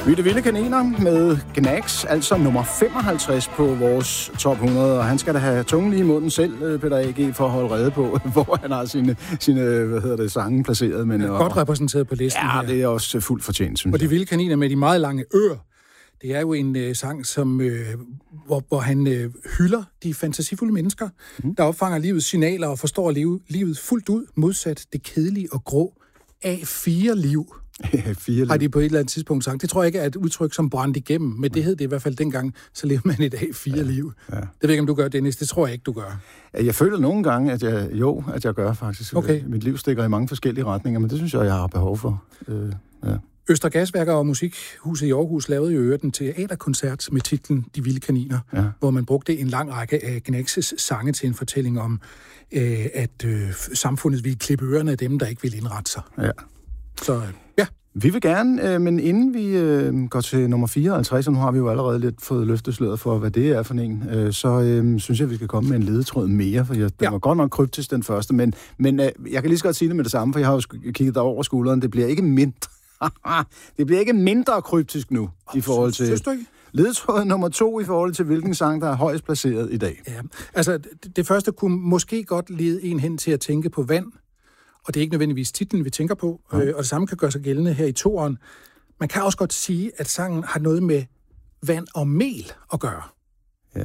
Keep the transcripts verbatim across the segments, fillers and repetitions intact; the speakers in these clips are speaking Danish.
Vi er De Vilde Kaniner med Gnags, altså nummer femoghalvtreds på vores top hundrede, og han skal da have tungen lige i munden selv, Peter A G, for at holde rede på, hvor han har sine, sine hvad hedder det, sange placeret. Men, og, godt repræsenteret på listen ja, her. det er også fuldt fortjent, synes og jeg. Og De Vilde Kaniner med de meget lange ører, det er jo en øh, sang, som, øh, hvor, hvor han øh, hylder de fantasifulde mennesker, mm. der opfanger livets signaler og forstår liv, livet fuldt ud, modsat det kedelige og grå A fire liv. Fire har de på et eller andet tidspunkt sagt. Det tror jeg ikke er et udtryk, som brændte igennem, men det hed det i hvert fald dengang, så levede man et A fire liv. Ja, ja. Det ved jeg ikke, om du gør, Dennis. Det tror jeg ikke, du gør. Jeg føler nogle gange, at jeg, jo, at jeg gør faktisk. Okay. Mit liv stikker i mange forskellige retninger, men det synes jeg, jeg har behov for. Øh, ja. Østre Gasværker og Musikhuset i Aarhus lavede jo øvrigt en teaterkoncert med titlen De Vilde Kaniner, ja. Hvor man brugte en lang række af Gnags' sange til en fortælling om, øh, at øh, samfundet ville klippe ørerne af dem, der ikke ville indrette sig. Ja. Så øh, ja. Vi vil gerne, øh, men inden vi øh, går til nummer fireoghalvtreds, og nu har vi jo allerede lidt fået løftesløret for, hvad det er for en, øh, så øh, synes jeg, vi skal komme med en ledetråd mere, for jeg, den ja. var godt nok kryptisk, den første, men, men øh, jeg kan lige så godt sige det med det samme, for jeg har jo kigget der over skulderen, det bliver ikke mindre, det bliver ikke mindre kryptisk nu, oh, i forhold til... Synes du ikke? Ledetråd nummer to i forhold til, hvilken sang, der er højst placeret i dag. Ja, altså det, det første kunne måske godt lede en hen til at tænke på vand, og det er ikke nødvendigvis titlen, vi tænker på, ja. øh, og det samme kan gøre sig gældende her i toeren. Man kan også godt sige, at sangen har noget med vand og mel at gøre. Ja.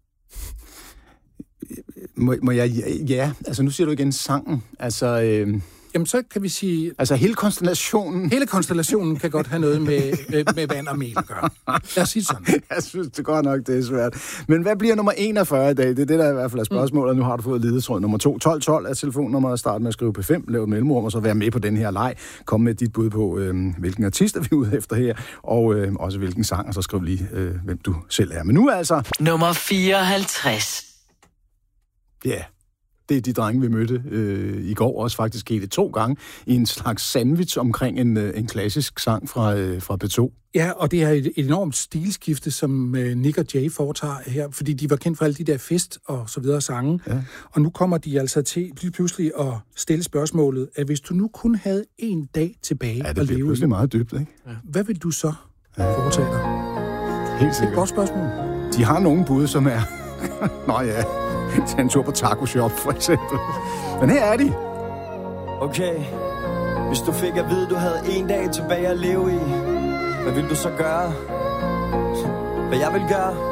Må, må jeg... Ja, altså nu siger du igen sangen. Altså... Øh... Jamen, så kan vi sige... Altså, hele konstellationen... Hele konstellationen kan godt have noget med, med, med vand og mel at gøre. Lad os sige sådan. Jeg synes det godt nok, det er svært. Men hvad bliver nummer enogfyrre i dag? Det er det, der i hvert fald er spørgsmålet. Mm. Nu har du fået ledetråd nummer to. tolv tolv er telefonnummeret. Start med at skrive P fem, lave et mellemrum, og så være med på den her leg. Kom med dit bud på, øh, hvilken artist er vi ude efter her, og øh, også hvilken sang, og så skriv lige, øh, hvem du selv er. Men nu er altså... Nummer fireoghalvtreds. Ja... Yeah. Det er de drenge, vi mødte øh, i går, også faktisk skete to gange, i en slags sandwich omkring en, øh, en klassisk sang fra, øh, fra P to. Ja, og det er et enormt stilskifte, som øh, Nick og Jay foretager her, fordi de var kendt for alle de der fest og så videre sange. Ja. Og nu kommer de altså til lige pludselig at stille spørgsmålet, at hvis du nu kun havde en dag tilbage ja, at leve... Ja, det bliver pludselig meget dybt, ikke? Ja. Hvad vil du så ja. foretage dig? Helt sikkert. Det er et godt spørgsmål. De har nogle bud, som er... Nå ja... til en tur på Taco Shop, for eksempel. Men her er de. Okay, hvis du fik at vide, du havde en dag tilbage at leve i, hvad vil du så gøre? Hvad jeg vil gøre?